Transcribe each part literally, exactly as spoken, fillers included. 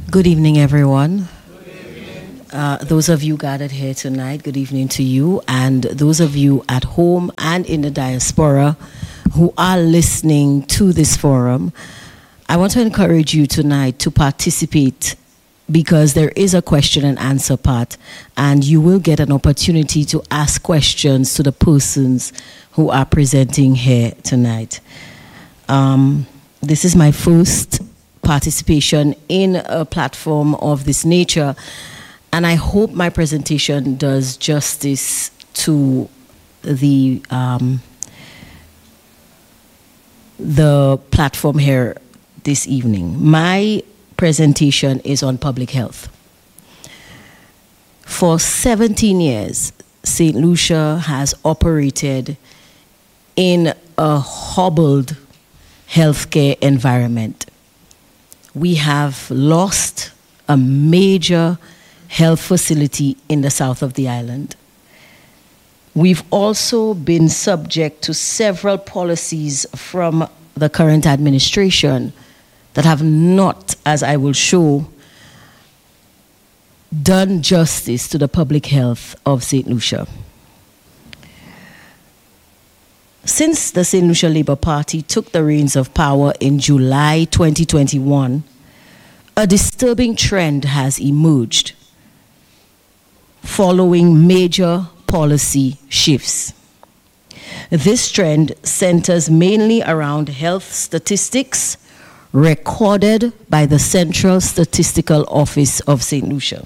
Good evening, everyone. Uh, those of you gathered here tonight, good evening to you. And those of you at home and in the diaspora who are listening to this forum, I want to encourage you tonight to participate because there is a question and answer part, and you will get an opportunity to ask questions to the persons who are presenting here tonight. Um, this is my first participation in a platform of this nature, and I hope my presentation does justice to the um, the platform here this evening. My presentation is on public health. For seventeen years, Saint Lucia has operated in a hobbled healthcare environment. We have lost a major health facility in the south of the island. We've also been subject to several policies from the current administration that have not, as I will show, done justice to the public health of Saint Lucia. Since the Saint Lucia Labour Party took the reins of power in July twenty twenty-one, a disturbing trend has emerged following major policy shifts. This trend centers mainly around health statistics recorded by the Central Statistical Office of Saint Lucia.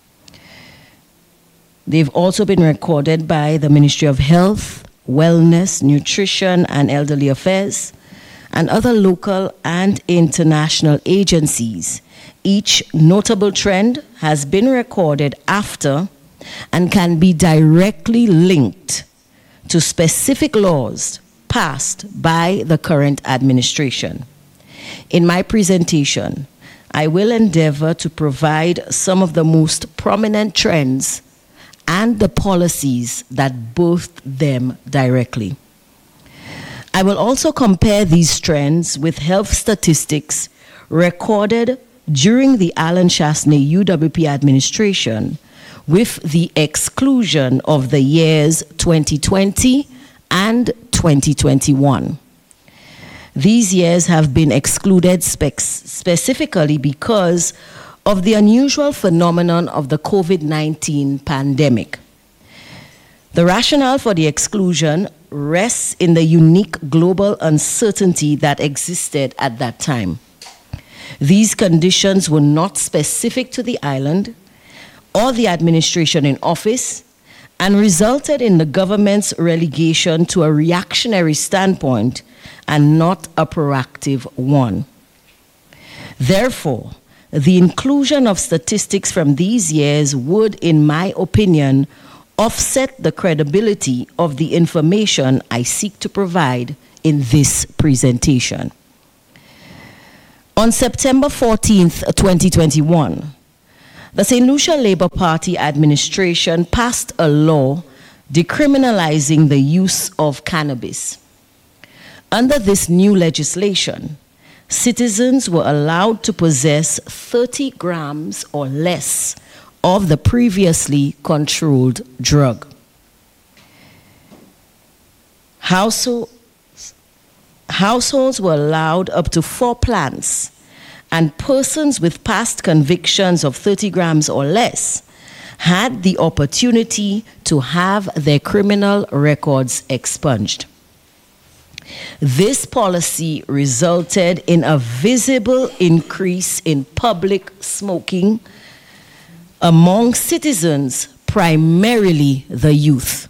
They've also been recorded by the Ministry of Health, Wellness, Nutrition, and Elderly Affairs, and other local and international agencies. Each notable trend has been recorded after and can be directly linked to specific laws passed by the current administration. In my presentation, I will endeavor to provide some of the most prominent trends and the policies that birthed them directly. I will also compare these trends with health statistics recorded during the Alan Chastanet U W P administration with the exclusion of the years twenty twenty and twenty twenty-one. These years have been excluded spec- specifically because of the unusual phenomenon of the COVID nineteen pandemic. The rationale for the exclusion rests in the unique global uncertainty that existed at that time. These conditions were not specific to the island or the administration in office and resulted in the government's relegation to a reactionary standpoint and not a proactive one. Therefore, the inclusion of statistics from these years would, in my opinion, offset the credibility of the information I seek to provide in this presentation. On September fourteenth, twenty twenty-one, the Saint Lucia Labour Party administration passed a law decriminalizing the use of cannabis. Under this new legislation, citizens were allowed to possess thirty grams or less of the previously controlled drug. Household, households were allowed up to four plants, and persons with past convictions of thirty grams or less had the opportunity to have their criminal records expunged. This policy resulted in a visible increase in public smoking among citizens, primarily the youth.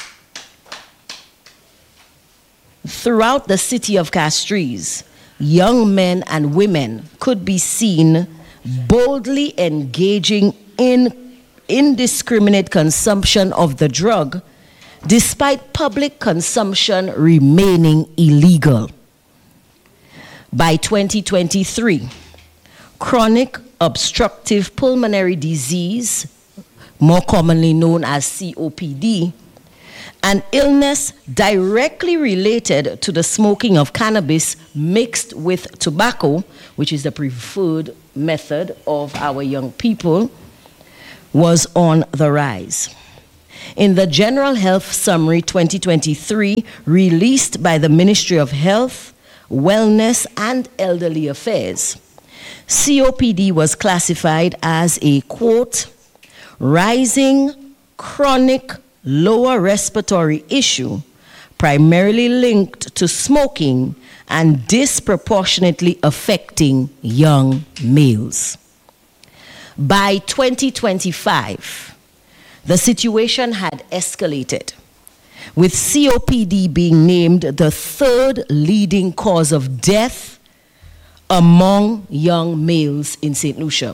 Throughout the city of Castries, young men and women could be seen boldly engaging in indiscriminate consumption of the drug, despite public consumption remaining illegal. By twenty twenty-three, chronic obstructive pulmonary disease, more commonly known as C O P D, an illness directly related to the smoking of cannabis mixed with tobacco, which is the preferred method of our young people, was on the rise. In the General Health Summary twenty twenty-three, released by the Ministry of Health, Wellness and Elderly Affairs, C O P D was classified as a, quote, rising chronic lower respiratory issue primarily linked to smoking and disproportionately affecting young males. By twenty twenty-five, the situation had escalated, with C O P D being named the third leading cause of death among young males in Saint Lucia.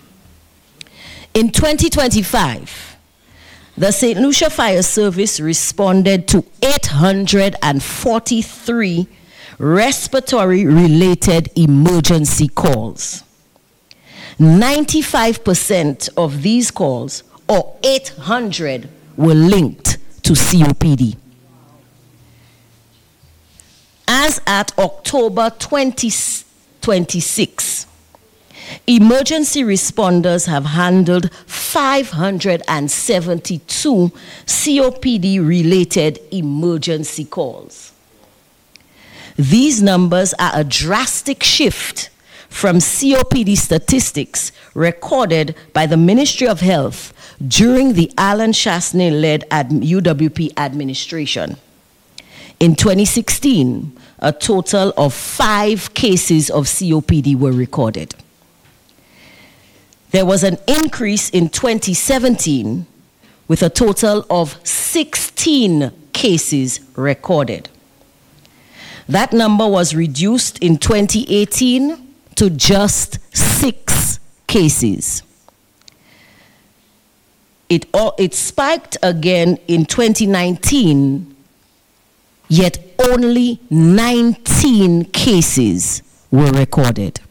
In twenty twenty-five, the Saint Lucia Fire Service responded to eight hundred forty-three respiratory-related emergency calls. ninety-five percent of these calls, or eight hundred, were linked to C O P D. As at October twenty twenty-six, emergency responders have handled five hundred seventy-two C O P D-related emergency calls. These numbers are a drastic shift from C O P D statistics recorded by the Ministry of Health during the Alan Chastanet-led U W P administration. In twenty sixteen, a total of five cases of C O P D were recorded. There was an increase in twenty seventeen with a total of sixteen cases recorded. That number was reduced in twenty eighteen to just six cases. It, it spiked again in twenty nineteen, yet only nineteen cases were recorded.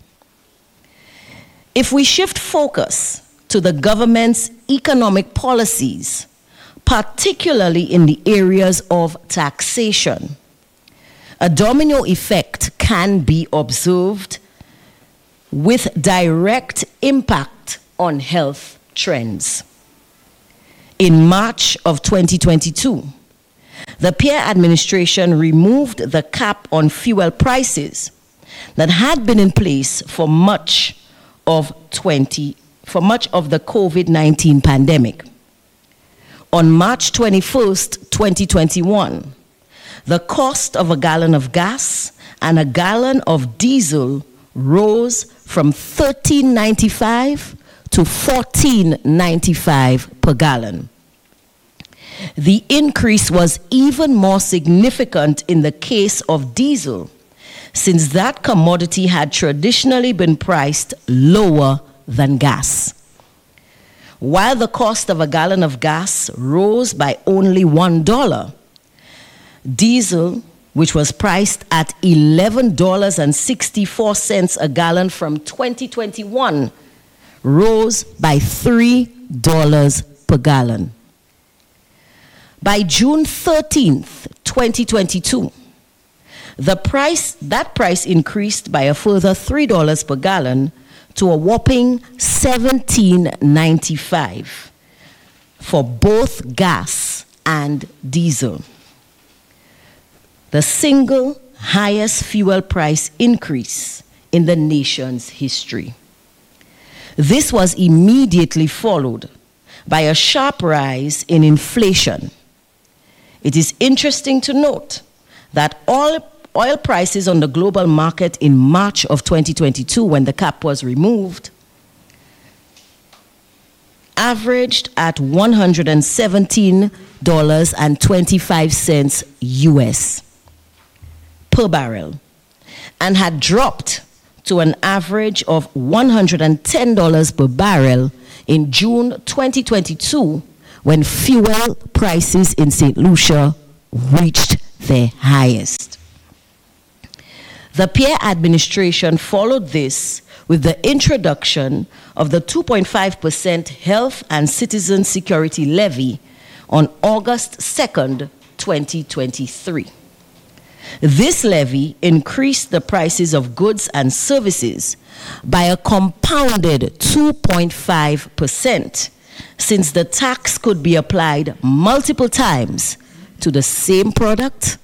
If we shift focus to the government's economic policies, particularly in the areas of taxation, a domino effect can be observed with direct impact on health trends. In March of twenty twenty-two, the Pierre administration removed the cap on fuel prices that had been in place for much of twenty for much of the COVID nineteen pandemic. On March twenty-first, twenty twenty-one, the cost of a gallon of gas and a gallon of diesel rose from thirteen ninety-five to fourteen ninety-five per gallon. The increase was even more significant in the case of diesel, since that commodity had traditionally been priced lower than gas. While the cost of a gallon of gas rose by only one dollar, diesel, which was priced at eleven dollars and sixty-four cents a gallon from twenty twenty-one, rose by three dollars per gallon. By June thirteenth, twenty twenty-two, the price, that price increased by a further three dollars per gallon to a whopping seventeen ninety-five for both gas and diesel. The single highest fuel price increase in the nation's history. This was immediately followed by a sharp rise in inflation. It is interesting to note that all oil prices on the global market in March of twenty twenty-two, when the cap was removed, averaged at one hundred seventeen dollars and twenty-five cents U S per barrel, and had dropped to an average of one hundred ten dollars per barrel in June twenty twenty-two, when fuel prices in Saint Lucia reached their highest. The Pierre administration followed this with the introduction of the two point five percent Health and Citizen Security Levy, on August second, twenty twenty-three. This levy increased the prices of goods and services by a compounded two point five percent, since the tax could be applied multiple times to the same product